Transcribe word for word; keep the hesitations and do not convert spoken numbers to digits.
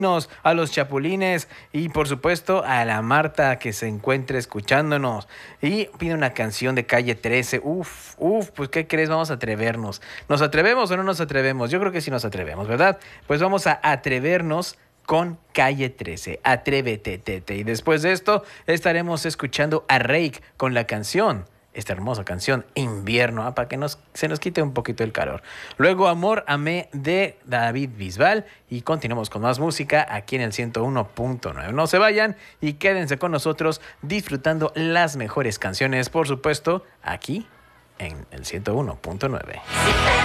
a los chapulines y por supuesto a la Marta que se encuentre escuchándonos y pide una canción de Calle trece. Uf, uf, pues ¿qué crees? Vamos a atrevernos. ¿Nos atrevemos o no nos atrevemos? Yo creo que sí nos atrevemos, ¿verdad? Pues vamos a atrevernos con Calle trece. Atrévete, tete. Y después de esto estaremos escuchando a Reik con la canción, esta hermosa canción, Invierno, ah, para que nos, se nos quite un poquito el calor. Luego, Amor, Amé, de David Bisbal. Y continuamos con más música aquí en el ciento uno punto nueve. No se vayan y quédense con nosotros disfrutando las mejores canciones, por supuesto, aquí en el ciento uno punto nueve.